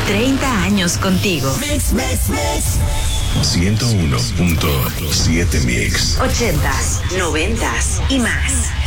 30 años contigo. Mix, mix, mix. 101.7 Mix. 80s, 90s y más.